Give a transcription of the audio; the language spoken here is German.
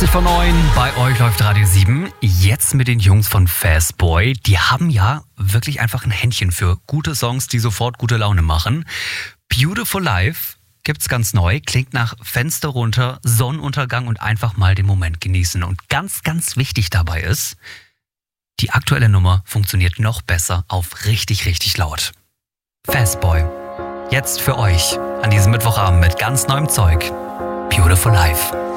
20 vor 9, bei euch läuft Radio 7. Jetzt mit den Jungs von Fastboy. Die haben ja wirklich einfach ein Händchen für gute Songs, die sofort gute Laune machen. Beautiful Life gibt's ganz neu, klingt nach Fenster runter, Sonnenuntergang und einfach mal den Moment genießen. Und ganz, ganz wichtig dabei ist, die aktuelle Nummer funktioniert noch besser auf richtig, richtig laut. Fastboy. Jetzt für euch an diesem Mittwochabend mit ganz neuem Zeug. Beautiful Life.